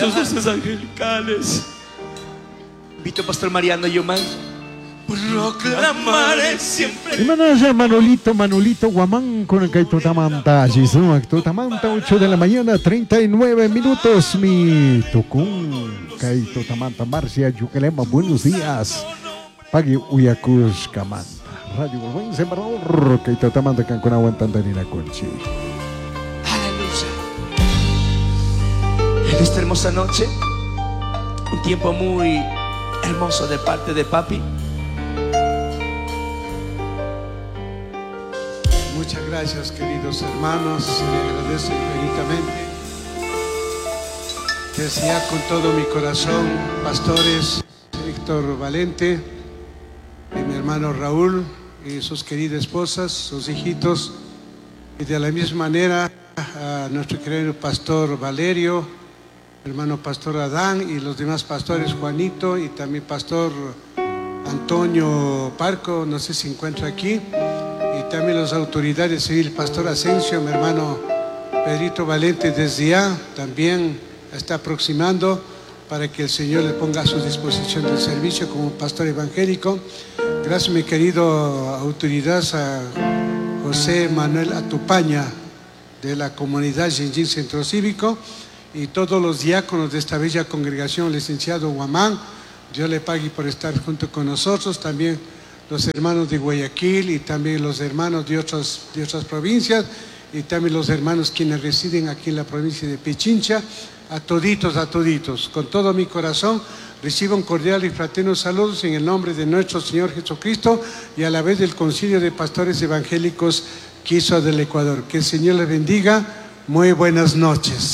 sus voces angelicales. Invito a Pastor Mariano y yo más. Proclamaré siempre. Hermanas, Manolito Guamán con el Kaito Tamanta, Gisno, Tamanta, 8 de la mañana, 39 minutos. Mi Tucún, Kaito Tamanta, Marcia, Yucalema, buenos días. Pagui Uyacus, Camanta, Radio Buen Sembrador, Kaito Tamanta, Cancún, Aguantantarina, Conchi. Aleluya. En esta hermosa noche, un tiempo muy hermoso de parte de Papi. Muchas gracias, queridos hermanos, le agradezco infinitamente. Decía con todo mi corazón, pastores Héctor Valente y mi hermano Raúl y sus queridas esposas, sus hijitos, y de la misma manera a nuestro querido pastor Valerio, hermano pastor Adán y los demás pastores, Juanito y también pastor Antonio Parco, no sé si se encuentra aquí. Y también las autoridades civiles, pastor Asensio, mi hermano Pedrito Valente desde ya también está aproximando para que el Señor le ponga a su disposición del servicio como pastor evangélico. Gracias, mi querido autoridad, a José Manuel Atupaña de la comunidad Yenjin Centro Cívico y todos los diáconos de esta bella congregación, licenciado Guamán, Dios le pague por estar junto con nosotros, también los hermanos de Guayaquil y también los hermanos de otras provincias y también los hermanos quienes residen aquí en la provincia de Pichincha, a toditos, con todo mi corazón recibo un cordial y fraterno saludos en el nombre de nuestro Señor Jesucristo y a la vez del Concilio de Pastores Evangélicos Quito del Ecuador. Que el Señor les bendiga, muy buenas noches.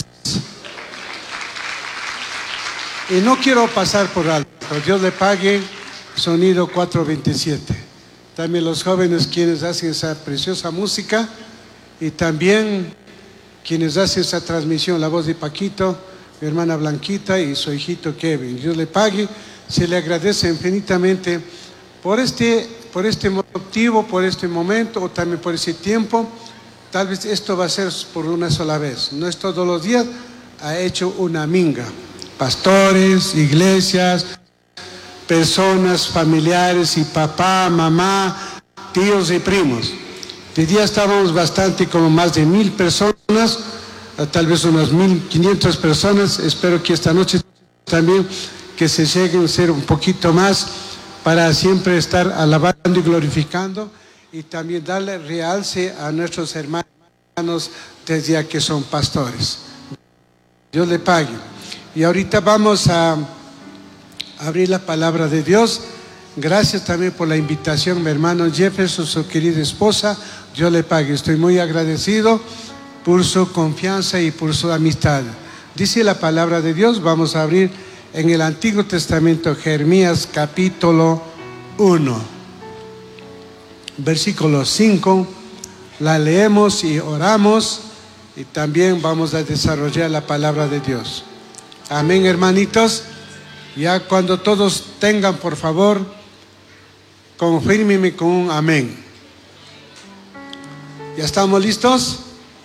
Y no quiero pasar por alto, Dios le pague. Sonido 427. También los jóvenes quienes hacen esa preciosa música y también quienes hacen esa transmisión, la voz de Paquito, mi hermana Blanquita y su hijito Kevin. Dios le pague, se le agradece infinitamente por este motivo, por este momento o también por ese tiempo. Tal vez esto va a ser por una sola vez, no es todos los días, ha hecho una minga. Pastores, iglesias, personas, familiares y papá, mamá, tíos y primos. De día estábamos bastante, como más de 1000 personas, tal vez unas 1500 personas. Espero que esta noche también que se lleguen a ser un poquito más para siempre estar alabando y glorificando y también darle realce a nuestros hermanos desde ya que son pastores. Dios le pague. Y ahorita vamos a abrir la palabra de Dios. Gracias también por la invitación, mi hermano Jefferson, su querida esposa. Dios le pague. Estoy muy agradecido por su confianza y por su amistad. Dice la palabra de Dios, vamos a abrir en el Antiguo Testamento, Jeremías capítulo 1, versículo 5. La leemos y oramos y también vamos a desarrollar la palabra de Dios. Amén, hermanitos. Ya cuando todos tengan, por favor, confírmeme con un amén. ¿Ya estamos listos?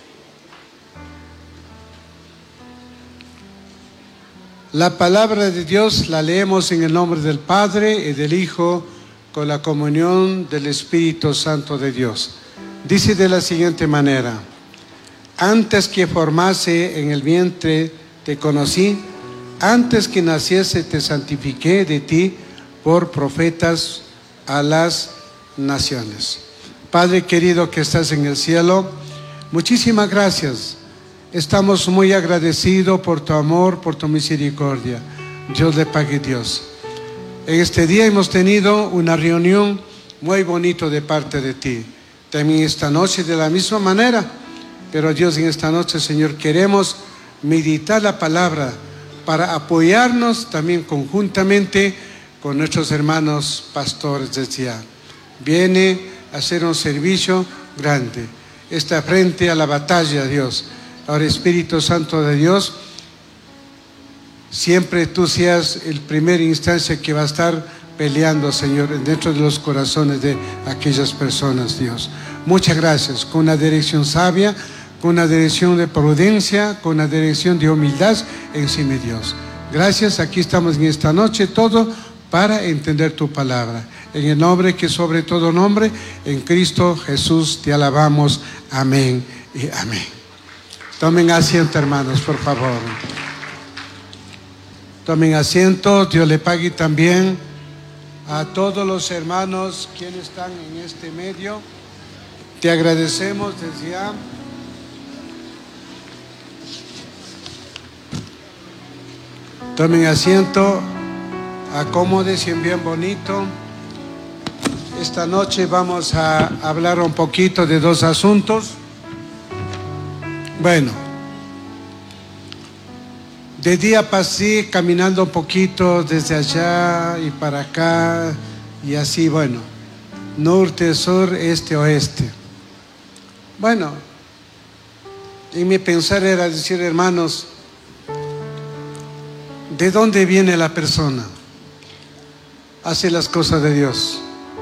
La palabra de Dios la leemos en el nombre del Padre y del Hijo, con la comunión del Espíritu Santo de Dios. Dice de la siguiente manera: antes que formase en el vientre te conocí, antes que naciese te santifiqué, de ti por profetas a las naciones. Padre querido que estás en el cielo, muchísimas gracias. Estamos muy agradecidos por tu amor, por tu misericordia. Dios le pague, Dios. En este día hemos tenido una reunión muy bonita de parte de ti. También esta noche de la misma manera. Pero Dios, en esta noche, Señor, queremos meditar la palabra para apoyarnos también conjuntamente con nuestros hermanos pastores desde ya. Viene a hacer un servicio grande. Está frente a la batalla, Dios. Ahora, Espíritu Santo de Dios, siempre tú seas el primer instancia que va a estar peleando, Señor, dentro de los corazones de aquellas personas, Dios. Muchas gracias. Con una dirección sabia, con una dirección de prudencia, con una dirección de humildad encima de Dios. Gracias, aquí estamos en esta noche todo para entender tu palabra. En el nombre que sobre todo nombre, en Cristo Jesús te alabamos. Amén y amén. Tomen asiento, hermanos, por favor. Tomen asiento. Dios le pague también a todos los hermanos quienes están en este medio. Te agradecemos desde ya. Tomen asiento, acomódense bien bonito. Esta noche vamos a hablar un poquito de dos asuntos. Bueno, de día pasé caminando un poquito desde allá y para acá y así, bueno, norte, sur, este, oeste. Bueno, y mi pensar era decir, hermanos, ¿de dónde viene la persona? Hace las cosas de Dios.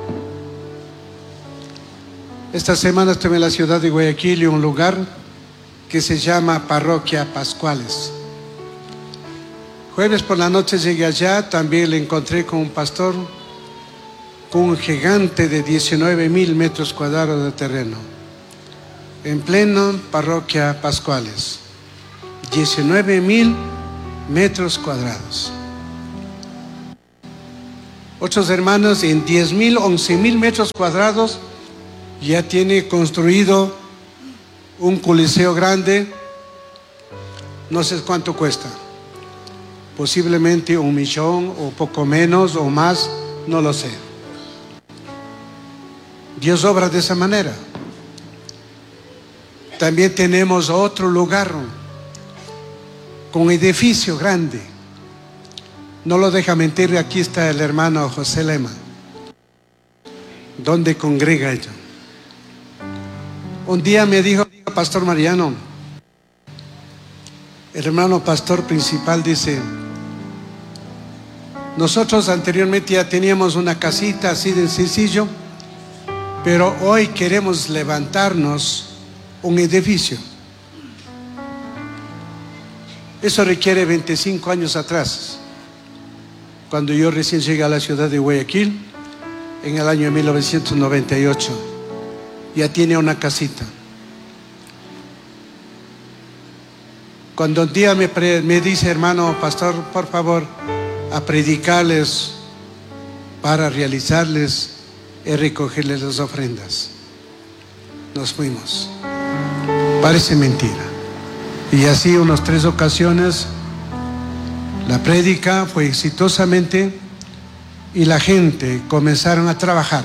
Esta semana estuve en la ciudad de Guayaquil, en un lugar que se llama Parroquia Pascuales. Jueves por la noche llegué allá, también le encontré con un pastor, con un gigante de 19,000 metros cuadrados de terreno, en pleno Parroquia Pascuales. 19,000 metros cuadrados. Otros hermanos en 10,000, 11,000 metros cuadrados ya tiene construido un coliseo grande. No sé cuánto cuesta, posiblemente 1 millón o poco menos o más, no lo sé. Dios obra de esa manera. También tenemos otro lugar con edificio grande. No lo deja mentir, aquí está el hermano José Lema, donde congrega ella. Un día me dijo, Pastor Mariano, el hermano pastor principal dice, nosotros anteriormente ya teníamos una casita así de sencillo, pero hoy queremos levantarnos un edificio. Eso requiere 25 años atrás, cuando yo recién llegué a la ciudad de Guayaquil, en el año 1998. Ya tiene una casita. Cuando un día me dice, hermano pastor, por favor, a predicarles para realizarles y recogerles las ofrendas, nos fuimos. Parece mentira. Y así unas 3 ocasiones la prédica fue exitosamente y la gente comenzaron a trabajar.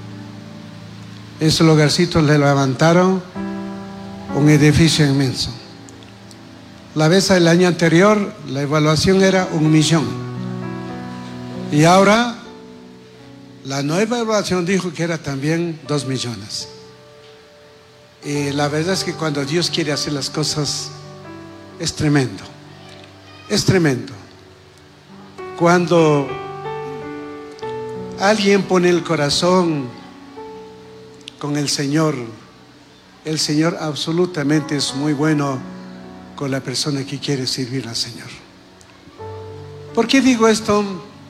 Esos lugarcitos le levantaron un edificio inmenso. La vez del año anterior la evaluación era 1 millón. Y ahora la nueva evaluación dijo que era también 2 millones. Y la verdad es que cuando Dios quiere hacer las cosas es tremendo. Es tremendo. Cuando alguien pone el corazón con el Señor absolutamente es muy bueno con la persona que quiere servir al Señor. ¿Por qué digo esto?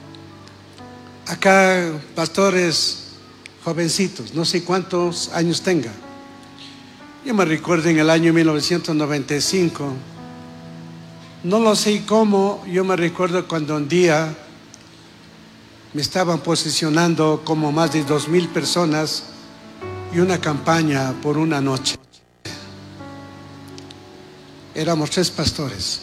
Acá pastores jovencitos, no sé cuántos años tenga. Yo me recuerdo en el año 1995, no lo sé cómo, yo me recuerdo cuando un día me estaban posicionando como más de 2,000 personas y una campaña por una noche. Éramos 3 pastores.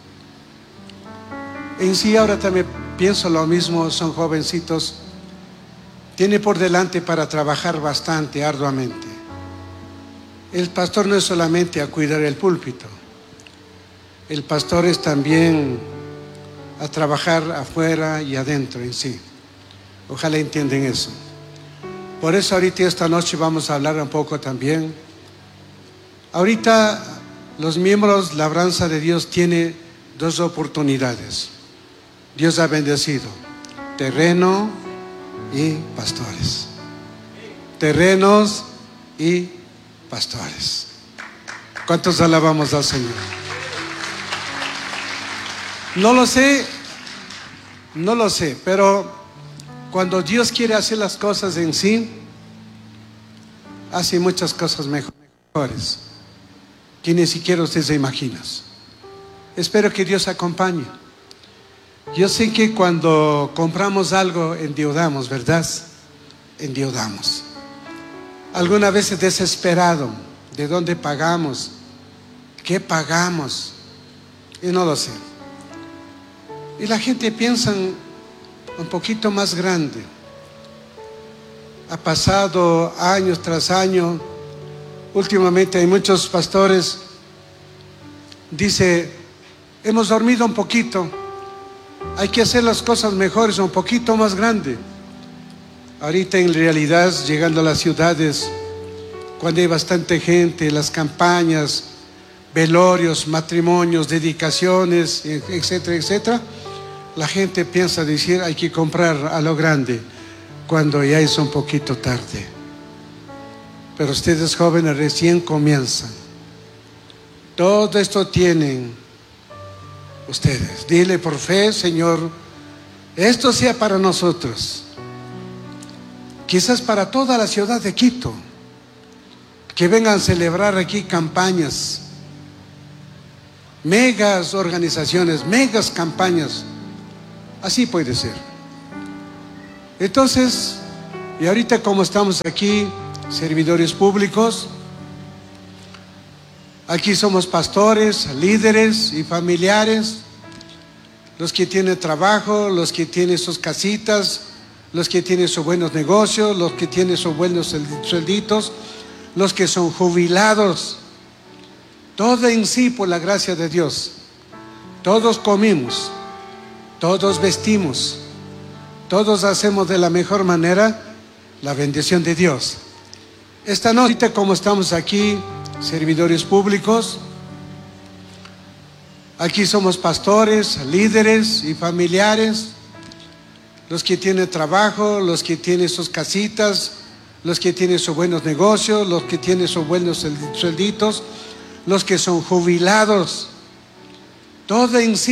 En sí ahora también pienso lo mismo, son jovencitos. Tiene por delante para trabajar bastante arduamente. El pastor no es solamente a cuidar el púlpito. El pastor es también a trabajar afuera y adentro en sí. Ojalá entiendan eso. Por eso ahorita esta noche vamos a hablar un poco también. Ahorita los miembros, la labranza de Dios tiene 2 oportunidades. Dios ha bendecido terreno y pastores. Terrenos y pastores. ¿Cuántos alabamos al Señor? No lo sé, pero cuando Dios quiere hacer las cosas en sí, hace muchas cosas mejores que ni siquiera usted se imagina. Espero que Dios acompañe. Yo sé que cuando compramos algo endeudamos, ¿verdad? Endeudamos. Algunas veces desesperado, ¿de dónde pagamos? ¿Qué pagamos? Y no lo sé. Y la gente piensa un poquito más grande. Ha pasado años tras año. Últimamente hay muchos pastores, dice, hemos dormido un poquito, hay que hacer las cosas mejores, un poquito más grande. Ahorita en realidad, llegando a las ciudades, cuando hay bastante gente, las campañas, velorios, matrimonios, dedicaciones, etcétera, etcétera, la gente piensa decir, hay que comprar a lo grande, cuando ya es un poquito tarde. Pero ustedes jóvenes recién comienzan. Todo esto tienen ustedes. Dile por fe, Señor, esto sea para nosotros. Quizás para toda la ciudad de Quito. Que vengan a celebrar aquí campañas. Megas organizaciones, megas campañas. Así puede ser. Entonces, y ahorita como estamos aquí, servidores públicos, aquí somos pastores, líderes y familiares, los que tienen trabajo, los que tienen sus casitas, los que tienen sus buenos negocios, los que tienen sus buenos suelditos, los que son jubilados, todo en sí por la gracia de Dios. Todos comimos, todos vestimos, todos hacemos de la mejor manera la bendición de Dios. Esta noche, como estamos aquí, servidores públicos, aquí somos pastores, líderes y familiares, los que tienen trabajo, los que tienen sus casitas, los que tienen sus buenos negocios, los que tienen sus buenos suelditos, los que son jubilados, todo en sí.